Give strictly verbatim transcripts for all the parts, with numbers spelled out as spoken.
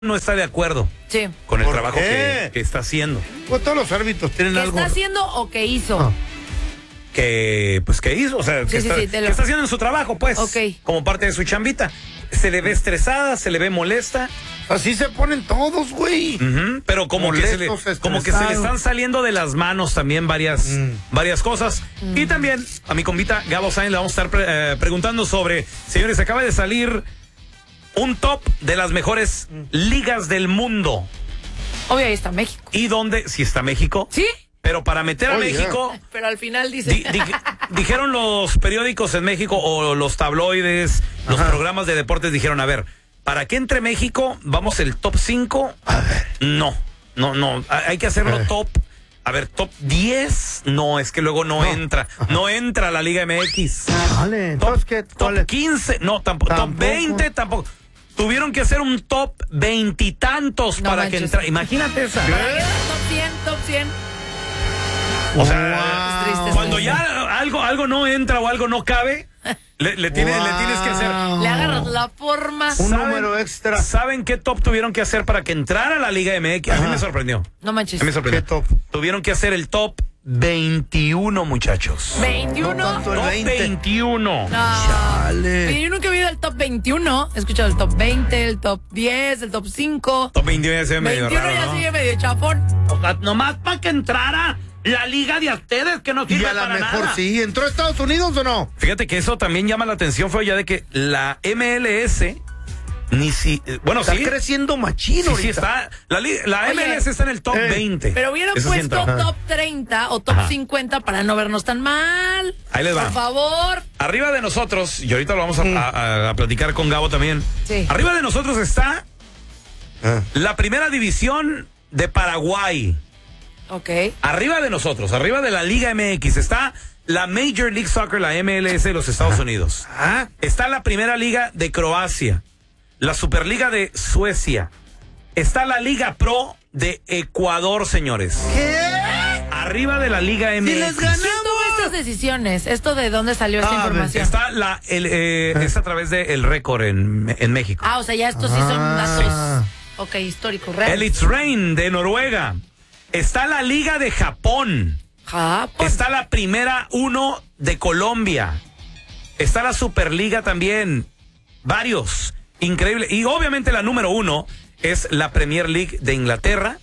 no está de acuerdo sí. con el ¿Por trabajo que, que está haciendo. Pues todos los árbitros tienen ¿Qué algo. está haciendo o qué hizo? Ah. Que, pues, ¿qué hizo? O sea, Sí, que, sí, está, sí, te lo- que está haciendo en su trabajo, pues. Ok. Como parte de su chambita. Se le ve estresada, se le ve molesta. Así se ponen todos, güey. Ujú, pero como que, se le, Molestos, como que se le estresados. están saliendo de las manos también varias, Mm. varias cosas. Mm. Y también a mi convita Gabo Sainz le vamos a estar pre- eh, preguntando sobre, señores, acaba de salir un top de las mejores ligas del mundo. Obvio, ahí está México. ¿Y dónde? Si está México. ¿Sí? Pero para meter a Oye. México, Pero al final dice... di- di- dijeron los periódicos en México o los tabloides, los Ajá. programas de deportes, dijeron, a ver, para que entre México, vamos el top cinco. A ver. No, no, no, ha- hay que hacerlo Eh. top. A ver, top diez, no, es que luego no, No. entra. No entra la Liga M X. Vale, Top, entonces, ¿qué? top ¿Cuál es? quince, no, tampoco. Top Tampoco. veinte, tampoco. Tuvieron que hacer un top veintitantos No para manches. que entrara. Imagínate esa. Para que top cien, top cien. O sea, Wow. Es triste, es cuando triste. ya algo, algo no entra o algo no cabe, le, le tiene- Wow. le tienes que hacer. Le agarras la forma. Un ¿Saben- número extra. ¿Saben qué top tuvieron que hacer para que entrara la Liga M X? A mí Ajá. me sorprendió. No manches. A mí me sorprendió. ¿Qué top? Tuvieron que hacer el top veintiuno, muchachos. veintiuno. No tanto el Top veinte. No. veintiuno. Chale. Pero yo nunca he oído el top veintiuno. He escuchado el top veinte, el top diez, el top cinco. Top veintiuno ya se ve medio veintiuno raro, ya ¿no? sigue medio chafón. O sea, nomás para que entrara la liga de ustedes, que no Y sirve a lo para mejor nada. sí. ¿Entró a Estados Unidos o no? Fíjate que eso también llama la atención, fue ya de que la M L S ni si... eh, Bueno, Está sí. creciendo machino Sí, sí ahorita. está. La, li- la Oye, M L S está en el top eh, veinte. Pero hubieran Eso sí puesto entra. top treinta o top Ajá. cincuenta para no vernos tan mal. Ahí les va. Por favor. Arriba de nosotros, y ahorita lo vamos a, a- a platicar con Gabo también. Sí. Arriba de nosotros está Ah. la primera división de Paraguay. Ok. Arriba de nosotros, arriba de la Liga M X, está la Major League Soccer, la M L S de los Estados Unidos. Ah. Está la primera liga de Croacia, la Superliga de Suecia. Está la Liga Pro de Ecuador, señores. ¿Qué? Arriba de la Liga M X. les ganamos. ¿Quién tomó estas decisiones? ¿Esto de dónde salió esta A ver, información? Está la el, eh, es a través de El Récord en, en México. Ah, o sea, ya estos sí son Ah. datos. Ok, históricos, real. El It's Rain de Noruega. Está la Liga de Japón. Japón. Está la Primera Uno de Colombia. Está la Superliga también. Varios. Increíble. Y obviamente la número uno es la Premier League de Inglaterra.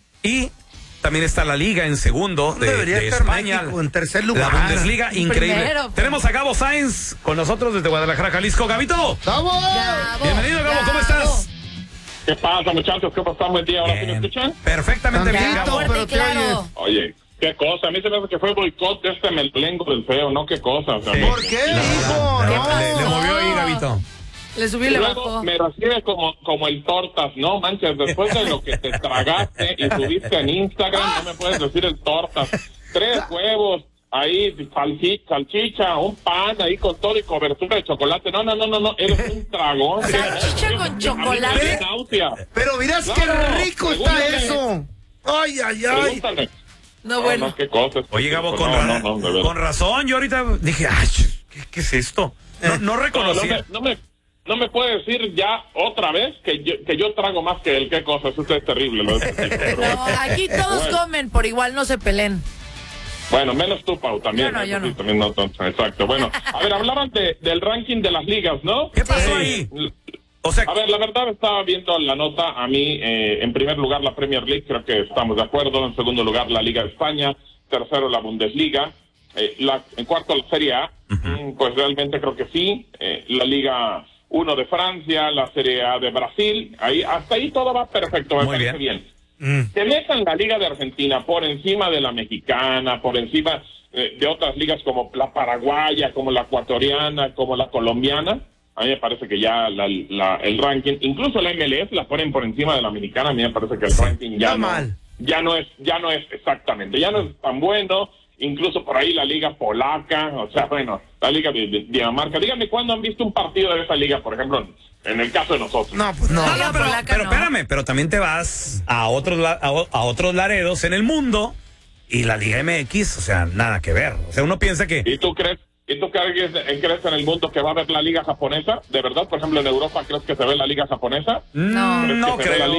Y también está la Liga en segundo de, Debería de estar España. México en tercer lugar. La Bundesliga, En increíble. primero, pues. Tenemos a Gabo Sainz con nosotros desde Guadalajara, Jalisco. Gabito. ¡Vamos! Gabo, Bienvenido, Gabo. ¿Cómo Gabo. estás? ¿Qué pasa, muchachos? ¿Qué pasa? Buen día. ¿Ahora sí me Bien. escuchan? Perfectamente bien, Tantito, Gabo. Fuerte pero y te claro. Oye, qué cosa. A mí se me hace que fue boicot de este melengo del feo, ¿no? Qué cosa. O sea, Sí. no- ¿Por qué, hijo? Le- No. le, le movió ahí, Gabito. Le subió y Y le luego bajó. me recibe como, como el tortas, ¿no? Manches, después de lo que te tragaste y subiste en Instagram, no me puedes decir el tortas. Tres huevos, ahí, salchi- salchicha, un pan ahí con todo y cobertura de chocolate. No, no, no, no, no, eres un tragón. Salchicha con A mí me chocolate. da náusea. Pero mirás No, qué no, rico está pregúntame. eso. Ay, ay, ay. Pregúntame. No, bueno. No, qué cosas. Oye, Gabo, con, no, ra- no, no, de verdad. con razón, yo ahorita dije, ay, ch- ¿qué, qué es esto? No, no No, no reconocía. me, no, me, no me puede decir ya otra vez que yo, que yo trago más que él. Qué cosa, eso es terrible. Lo de este tipo, pero No, bueno. aquí todos Bueno. comen, por igual no se peleen. Bueno, menos tú, Pau, también. Yo no, yo eso sí, no. también no, no, exacto. Bueno, a ver, hablaban de, del ranking de las ligas, ¿no? ¿Qué pasó Sí. ahí? O sea, A ver, la verdad estaba viendo la nota. A mí, eh, en primer lugar, la Premier League, creo que estamos de acuerdo. En segundo lugar, la Liga de España. Tercero, la Bundesliga. Eh, la, en cuarto, la Serie A. Mm, pues realmente creo que sí. Eh, la Liga uno de Francia, la Serie A de Brasil. Ahí, hasta ahí todo va perfecto, me Muy parece bien. bien. Que metan la Liga de Argentina por encima de la mexicana, por encima eh, de otras ligas como la paraguaya, como la ecuatoriana, como la colombiana. A mí me parece que ya la, la, el ranking, incluso la M L S la ponen por encima de la mexicana. A mí me parece que el ranking ya Está no, mal. ya no es, ya no es exactamente, ya no es tan bueno. Incluso por ahí la liga polaca, o sea, bueno, la liga de, de Dinamarca. Díganme cuándo han visto un partido de esa liga, por ejemplo, en el caso de nosotros. No, pues no. no, no, pero, polaca pero no. espérame, pero también te vas a otros, la- a, o- a otros laredos en el mundo y la Liga M X, o sea, nada que ver. O sea, uno piensa que... ¿Y tú crees? ¿Y tú crees, crees en el mundo que va a haber la liga japonesa? ¿De verdad? Por ejemplo, en Europa, ¿crees que se ve la liga japonesa? No. No ¿Crees que se ve la creo.